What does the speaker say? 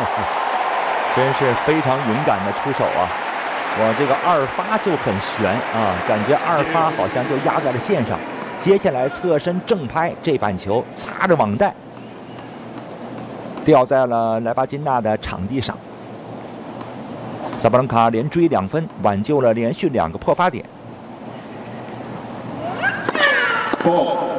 真是非常勇敢的出手啊！我这个二发就很悬啊，感觉二发好像就压在了线上。接下来侧身正拍，这板球擦着网带，掉在了莱巴金纳的场地上。萨布兰卡连追2分，挽救了连续2个破发点。